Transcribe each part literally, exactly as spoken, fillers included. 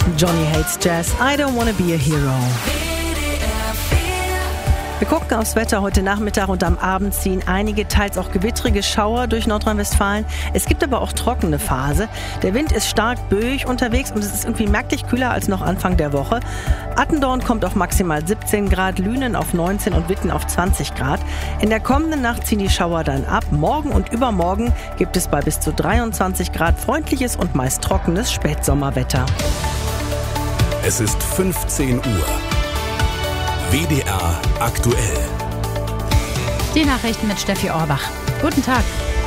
Johnny Hates Jazz, I don't wanna be a hero. Wir gucken aufs Wetter heute Nachmittag und am Abend ziehen einige, teils auch gewittrige Schauer durch Nordrhein-Westfalen. Es gibt aber auch trockene Phase. Der Wind ist stark böig unterwegs und es ist irgendwie merklich kühler als noch Anfang der Woche. Attendorn kommt auf maximal siebzehn Grad, Lünen auf neunzehn und Witten auf zwanzig Grad. In der kommenden Nacht ziehen die Schauer dann ab. Morgen und übermorgen gibt es bei bis zu dreiundzwanzig Grad freundliches und meist trockenes Spätsommerwetter. Es ist fünfzehn Uhr. W D R aktuell. Die Nachrichten mit Steffi Orbach. Guten Tag.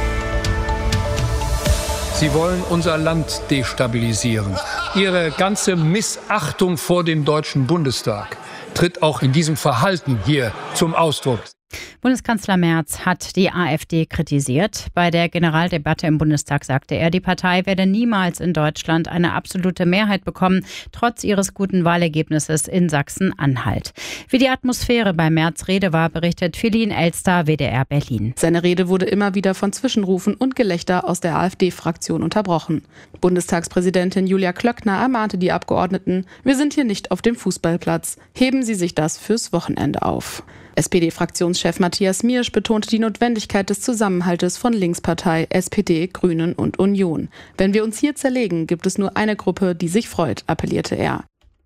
Sie wollen unser Land destabilisieren. Ihre ganze Missachtung vor dem Deutschen Bundestag tritt auch in diesem Verhalten hier zum Ausdruck. Bundeskanzler Merz hat die AfD kritisiert. Bei der Generaldebatte im Bundestag sagte er, die Partei werde niemals in Deutschland eine absolute Mehrheit bekommen, trotz ihres guten Wahlergebnisses in Sachsen-Anhalt. Wie die Atmosphäre bei Merz' Rede war, berichtet Feline Elster, W D R Berlin. Seine Rede wurde immer wieder von Zwischenrufen und Gelächter aus der AfD-Fraktion unterbrochen. Bundestagspräsidentin Julia Klöckner ermahnte die Abgeordneten, wir sind hier nicht auf dem Fußballplatz. Heben Sie sich das fürs Wochenende auf. S P D-Fraktionschef Matthias Miersch betonte die Notwendigkeit des Zusammenhaltes von Linkspartei, S P D, Grünen und Union. Wenn wir uns hier zerlegen, gibt es nur eine Gruppe, die sich freut, appellierte er.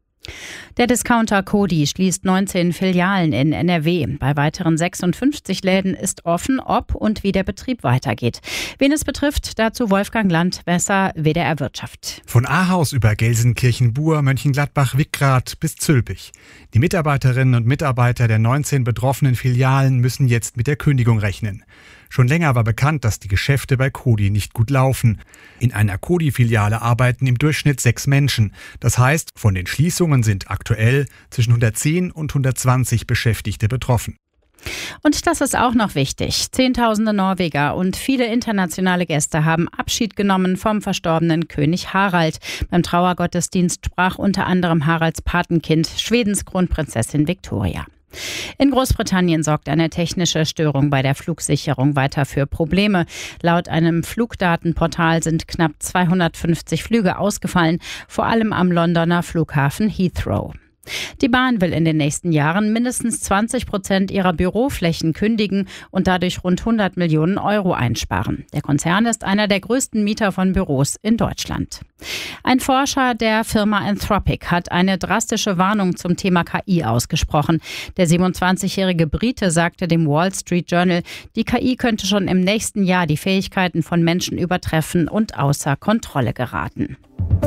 Der Discounter Coty schließt neunzehn Filialen in N R W. Bei weiteren sechsundfünfzig Läden ist offen, ob und wie der Betrieb weitergeht. Wen es betrifft, dazu Wolfgang Landwesser, W D R Wirtschaft. Von Ahaus über Gelsenkirchen-Bur, Mönchengladbach, Wickrath bis Zülpich. Die Mitarbeiterinnen und Mitarbeiter der neunzehn betroffenen Filialen müssen jetzt mit der Kündigung rechnen. Schon länger war bekannt, dass die Geschäfte bei Coty nicht gut laufen. In einer Coty-Filiale arbeiten im Durchschnitt sechs Menschen. Das heißt, von den Schließungen sind aktuell zwischen hundertzehn und hundertzwanzig Beschäftigte betroffen. Und das ist auch noch wichtig. Zehntausende Norweger und viele internationale Gäste haben Abschied genommen vom verstorbenen König Harald. Beim Trauergottesdienst sprach unter anderem Haralds Patenkind, Schwedens Kronprinzessin Victoria. In Großbritannien sorgt eine technische Störung bei der Flugsicherung weiter für Probleme. Laut einem Flugdatenportal sind knapp zweihundertfünfzig Flüge ausgefallen, vor allem am Londoner Flughafen Heathrow. Die Bahn will in den nächsten Jahren mindestens zwanzig Prozent ihrer Büroflächen kündigen und dadurch rund hundert Millionen Euro einsparen. Der Konzern ist einer der größten Mieter von Büros in Deutschland. Ein Forscher der Firma Anthropic hat eine drastische Warnung zum Thema K I ausgesprochen. Der siebenundzwanzigjährige Brite sagte dem Wall Street Journal, die K I könnte schon im nächsten Jahr die Fähigkeiten von Menschen übertreffen und außer Kontrolle geraten.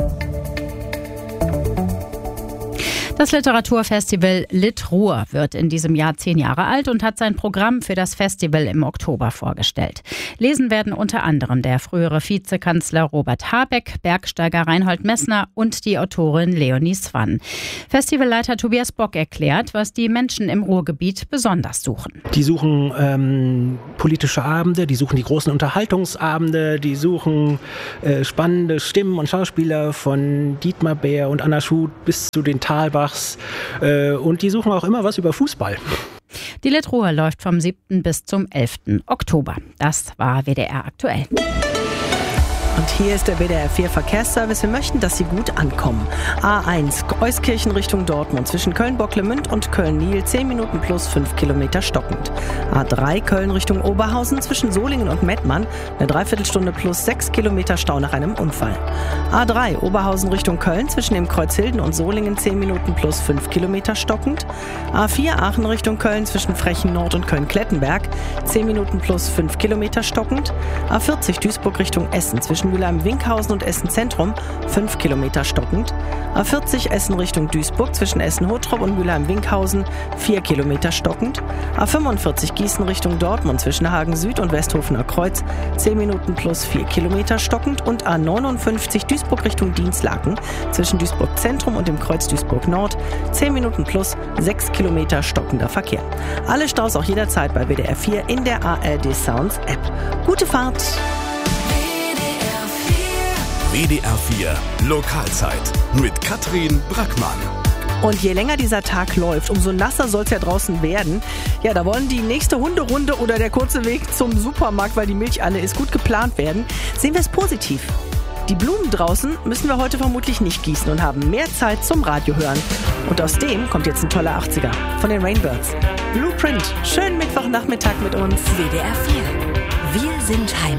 Das Literaturfestival Lit-Ruhr wird in diesem Jahr zehn Jahre alt und hat sein Programm für das Festival im Oktober vorgestellt. Lesen werden unter anderem der frühere Vizekanzler Robert Habeck, Bergsteiger Reinhold Messner und die Autorin Leonie Swann. Festivalleiter Tobias Bock erklärt, was die Menschen im Ruhrgebiet besonders suchen. Die suchen ähm, politische Abende, die suchen die großen Unterhaltungsabende, die suchen äh, spannende Stimmen und Schauspieler von Dietmar Bär und Anna Schuth bis zu den Thalbach. Und die suchen auch immer was über Fußball. Die Lit-Ruhr läuft vom siebten bis zum elften Oktober. Das war W D R aktuell. Und hier ist der W D R vier Verkehrsservice. Wir möchten, dass Sie gut ankommen. A eins, Euskirchen Richtung Dortmund, zwischen Köln-Bocklemünd und Köln-Niel, zehn Minuten plus fünf Kilometer stockend. A drei, Köln Richtung Oberhausen, zwischen Solingen und Mettmann, eine Dreiviertelstunde plus sechs Kilometer Stau nach einem Unfall. A drei, Oberhausen Richtung Köln, zwischen dem Kreuzhilden und Solingen, zehn Minuten plus fünf Kilometer stockend. A vier, Aachen Richtung Köln, zwischen Frechen Nord und Köln-Klettenberg, zehn Minuten plus fünf Kilometer stockend. A vierzig, Duisburg Richtung Essen, zwischen Mülheim-Winkhausen und Essen Zentrum, fünf Kilometer stockend. A vierzig Essen Richtung Duisburg, zwischen Essen-Hottrop und Mülheim-Winkhausen, vier Kilometer stockend. A fünfundvierzig Gießen Richtung Dortmund, zwischen Hagen Süd und Westhofener Kreuz, zehn Minuten plus vier Kilometer stockend. Und A neunundfünfzig Duisburg Richtung Dienstlaken, zwischen Duisburg Zentrum und dem Kreuz Duisburg Nord, zehn Minuten plus sechs Kilometer stockender Verkehr. Alle Staus auch jederzeit bei W D R vier in der A R D Sounds App. Gute Fahrt! W D R vier Lokalzeit mit Katrin Brackmann. Und je länger dieser Tag läuft, umso nasser soll es ja draußen werden. Ja, da wollen die nächste Hunderunde oder der kurze Weg zum Supermarkt, weil die Milch alle ist, gut geplant werden. Sehen wir es positiv. Die Blumen draußen müssen wir heute vermutlich nicht gießen und haben mehr Zeit zum Radio hören. Und aus dem kommt jetzt ein toller achtziger von den Rainbirds. Blueprint, schönen Mittwochnachmittag mit uns. W D R vier. Wir sind Heimat.